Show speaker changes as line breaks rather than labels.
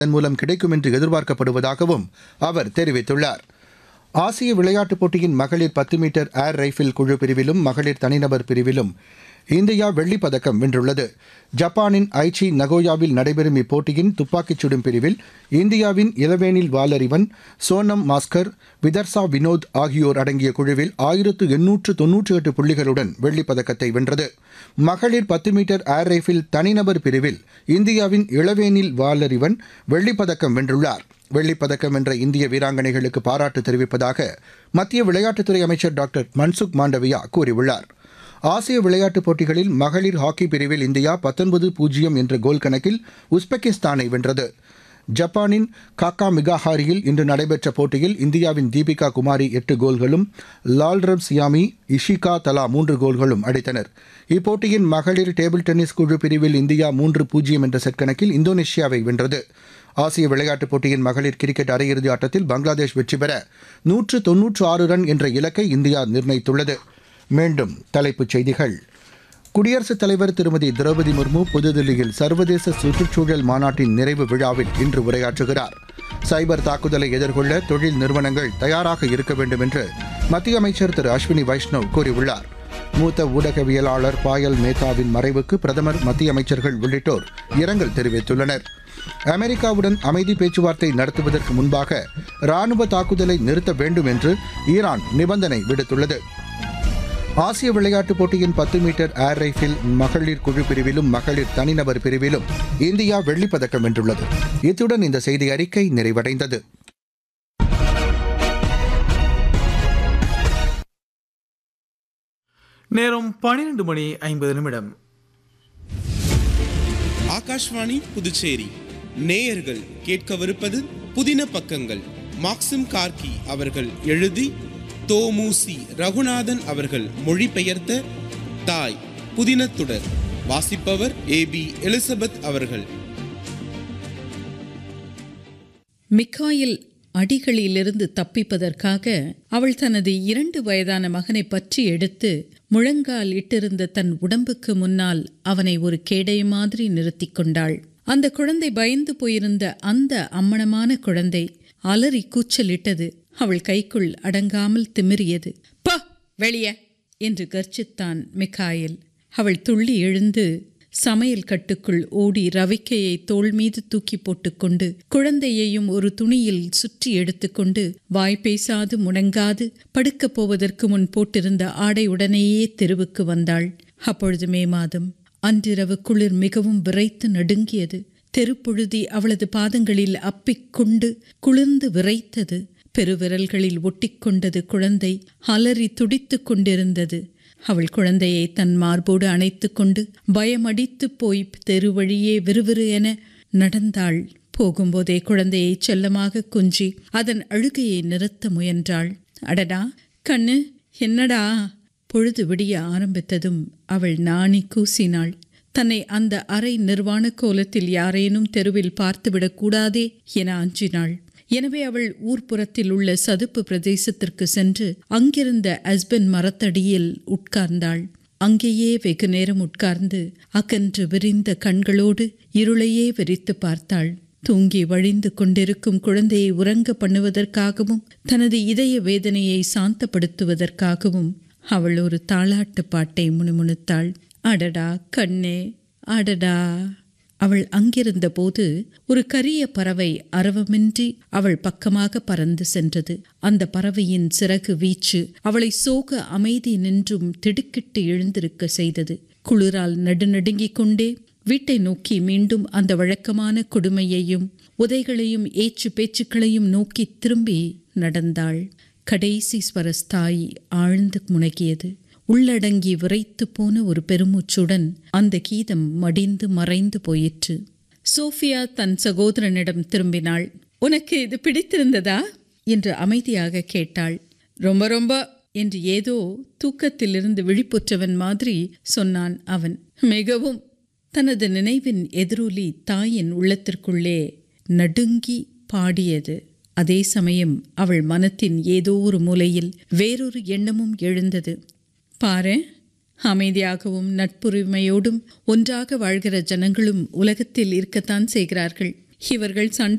இதன் மூலம் கிடைக்கும் என்று எதிர்பார்க்கப்படுவதாகவும் அவர் தெரிவித்துள்ளார். ஆசிய விளையாட்டுப் போட்டியின் மகளிர் 10 மீட்டர் ஏர் ரைஃபிள் குழு பிரிவிலும் மகளிர் தனிநபர் பிரிவிலும் இந்தியா வெள்ளிப் பதக்கம் வென்றுள்ளது. ஜப்பானின் ஐச்சி நகோயாவில் நடைபெறும் இப்போட்டியின் துப்பாக்கிச் சுடும் பிரிவில் இந்தியாவின் இளவேனில் வாலறிவன், சோனம் மாஸ்கர், விதர்சா வினோத் ஆகியோர் அடங்கிய குழுவில் 1898 புள்ளிகளுடன் வெள்ளிப் பதக்கத்தை வென்றது. மகளிர் 10 மீட்டர் ஏர் ரைஃபிள் தனிநபர் பிரிவில் இந்தியாவின் இளவேனில் வாலறிவன் வெள்ளிப் பதக்கம் வென்றுள்ளார். வெள்ளிப் பதக்கம் வென்ற இந்திய வீராங்கனைகளுக்கு பாராட்டு தெரிவிப்பதாக மத்திய விளையாட்டுத்துறை அமைச்சர் டாக்டர் மன்சுக் மாண்டவியா கூறியுள்ளார். ஆசிய விளையாட்டுப் போட்டிகளில் மகளிர் ஹாக்கி பிரிவில் இந்தியா 19-0 என்ற கோல் கணக்கில் உஸ்பெகிஸ்தானை வென்றது. ஜப்பானின் காக்காமிகாஹாரியில் இன்று நடைபெற்ற போட்டியில் இந்தியாவின் தீபிகா குமாரி 8 கோல்களும், லால்ரப் சியாமி, இஷிகா தலா 3 கோல்களும் அடித்தனர். இப்போட்டியின் மகளிர் டேபிள் டென்னிஸ் குழு பிரிவில் இந்தியா 3-0 என்ற செட் கணக்கில் இந்தோனேஷியாவை வென்றது. ஆசிய விளையாட்டுப் போட்டியின் மகளிர் கிரிக்கெட் அரையிறுதி ஆட்டத்தில் பங்களாதேஷ் வெற்றி பெற 196 ரன் என்ற இலக்கை இந்தியா நிர்ணயித்துள்ளது. மீண்டும் தலைப்புச் செய்திகள். குடியரசுத் தலைவர் திருமதி திரௌபதி முர்மு புதுதில்லியில் சர்வதேச சுற்றுச்சூழல் மாநாட்டின் நிறைவு விழாவில் இன்று உரையாற்றுகிறார். சைபர் தாக்குதலை எதிர்கொள்ள தொழில் நிறுவனங்கள் தயாராக இருக்க வேண்டும் என்று மத்திய அமைச்சர் திரு அஸ்வினி வைஷ்ணவ் கூறியுள்ளார். மூத்த ஊடகவியலாளர் பாயல் மேத்தாவின் மறைவுக்கு பிரதமர், மத்திய அமைச்சர்கள் உள்ளிட்டோர் இரங்கல் தெரிவித்துள்ளனர். அமெரிக்காவுடன் அமைதி பேச்சுவார்த்தை நடத்துவதற்கு முன்பாக ராணுவ தாக்குதலை நிறுத்த வேண்டும் என்று ஈரான் நிபந்தனை விடுத்துள்ளது. ஆசிய விளையாட்டுப் போட்டியின் 10 மீட்டர் ஏர் ரைஃபிள் மகளிர் குழு பிரிவிலும் மகளிர் தனிநபர் பிரிவிலும் இந்தியா வெள்ளிப் பதக்கம் வென்றுள்ளது. இத்துடன் இந்த செய்தி அறிக்கை நிறைவடைந்தது.
நேரம் 12:50.
ஆகாஷ்வாணி புதுச்சேரி நேயர்கள் கேட்கவிருப்பது புதின பக்கங்கள். மாக்சிம் கார்கி அவர்கள் எழுதி தோமுசி ரகுநாதன் அவர்கள் மொழிபெயர்த்த தாய் புதினத்துடன் வாசிப்பவர் ஏபி எலிசபெத் அவர்கள்.
மிக்காயில் அடிகளிலிருந்து தப்பிப்பதற்காக அவள் தனது 2 வயதான மகனை பற்றி எடுத்து முழங்கால் இட்டிருந்த தன் உடம்புக்கு முன்னால் அவனை ஒரு கேடை மாதிரி நிறுத்தி கொண்டாள். அந்த குழந்தை பயந்து போயிருந்த அந்த அம்மணமான குழந்தை அலறி கூச்சலிட்டது. அவள் கைக்குள் அடங்காமல் திமிரியது. பா வெளிய என்று கர்ச்சித்தான் மிக்காயில். அவள் துள்ளி எழுந்து சமையல் கட்டுக்குள் ஓடி ரவிக்கையை தோள் மீது தூக்கி போட்டுக்கொண்டு குழந்தையையும் ஒரு துணியில் சுற்றி எடுத்துக்கொண்டு வாய் பேசாது முணங்காது படுக்கப் போவதற்கு முன் போட்டிருந்த ஆடையுடனேயே தெருவுக்கு வந்தாள். அப்பொழுது மே மாதம். அன்றிரவு குளிர் மிகவும் விரைத்து நடுங்கியது. தெருப்பொழுதி அவளது பாதங்களில் அப்பிக்கொண்டு குளிர்ந்து விரைத்தது. பெருவிரல்களில் ஒட்டிக்கொண்டது. குழந்தை அலறி துடித்து கொண்டிருந்தது. அவள் குழந்தையை தன் மார்போடு அணைத்து கொண்டு பயமடித்து போய் தெருவழியே விறுவிறு என நடந்தாள். போகும்போதே குழந்தையை செல்லமாக கொஞ்சி அதன் அழுகையை நிறுத்த முயன்றாள். அடடா கண்ணு, என்னடா? பொழுது விடிய ஆரம்பித்ததும் அவள் நாணி கூசினாள். தன்னை அந்த அரை நிர்வாண கோலத்தில் யாரேனும் தெருவில் பார்த்துவிடக்கூடாதே என அஞ்சினாள். எனவே அவள் ஊர்ப்புறத்தில் உள்ள சதுப்பு பிரதேசத்திற்கு சென்று அங்கிருந்த அஸ்பென் மரத்தடியில் உட்கார்ந்தாள். அங்கேயே வெகு நேரம் உட்கார்ந்து அகன்று விரிந்த கண்களோடு இருளையே வெறித்து பார்த்தாள். தூங்கி வழிந்து கொண்டிருக்கும் குழந்தையை உறங்க பண்ணுவதற்காகவும் தனது இதய வேதனையை சாந்தப்படுத்துவதற்காகவும் அவள் ஒரு தாலாட்டு பாட்டை முணுமுணுத்தாள். அடடா கண்ணே, அடடா. அவள் அங்கிருந்த போது ஒரு கரிய பறவை அரவமின்றி அவள் பக்கமாக பறந்து சென்றது. அந்த பறவையின் சிறகு வீச்சு அவளை சோக அமைதி நின்றும் திடுக்கிட்டு எழுந்திருக்க செய்தது. குளிரால் நடுநடுங்கிக் கொண்டே வீட்டை நோக்கி மீண்டும் அந்த வழக்கமான கொடுமையையும் உதைகளையும் ஏச்சு பேச்சுக்களையும் நோக்கி திரும்பி நடந்தாள். கடைசி ஸ்வரஸ்தாயி ஆழ்ந்து முனகியது. உள்ளடங்கி விரைத்து போன ஒரு பெருமூச்சுடன் அந்த கீதம் மடிந்து மறைந்து போயிற்று. சோஃபியா தன் சகோதரனிடம் திரும்பினாள். உனக்கு இது பிடித்திருந்ததா என்று அமைதியாக கேட்டாள். ரொம்ப ரொம்ப என்று ஏதோ தூக்கத்திலிருந்து விழிப்புற்றவன் மாதிரி சொன்னான் அவன். மிகவும். தனது நினைவின் எதிரொலி தாயின் உள்ளத்திற்குள்ளே நடுங்கி பாடியது. அதே சமயம் அவள் மனத்தின் ஏதோ ஒரு மூலையில் வேறொரு எண்ணமும் எழுந்தது. பாரு, அமைதியாகவும் நட்புரிமையோடும் ஒன்றாக வாழ்கிற ஜனங்களும் உலகத்தில் இருக்கத்தான் செய்கிறார்கள். இவர்கள் சண்டை